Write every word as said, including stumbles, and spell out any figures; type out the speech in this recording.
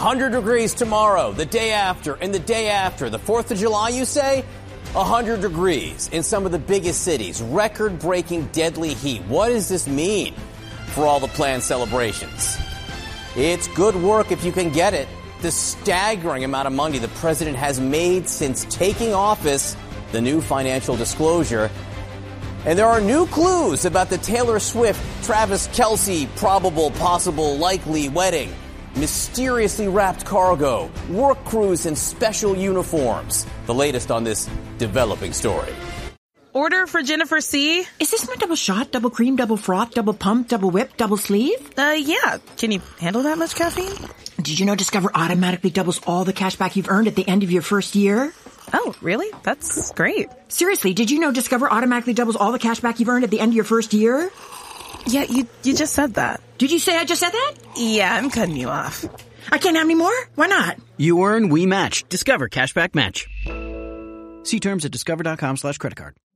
hundred degrees tomorrow, the day after, and the day after. The fourth of July, you say? one hundred degrees in some of the biggest cities. Record-breaking deadly heat. What does this mean for all the planned celebrations? It's good work if you can get it. The staggering amount of money the president has made since taking office, the new financial disclosure. And there are new clues about the Taylor Swift, Travis Kelce probable, possible, likely wedding. Mysteriously wrapped cargo, work crews in special uniforms. The latest on this developing story. Order for Jennifer C. Is this my double shot, double cream, double froth, double pump, double whip, double sleeve? Uh, yeah. Can you handle that much caffeine? Did you know Discover automatically doubles all the cash back you've earned at the end of your first year? Oh, really? That's great. Seriously, did you know Discover automatically doubles all the cash back you've earned at the end of your first year? Yeah, you you just said that. Did you say I just said that? Yeah, I'm cutting you off. I can't have any more? Why not? You earn, we match. Discover Cashback Match. See terms at discover.com slash credit card.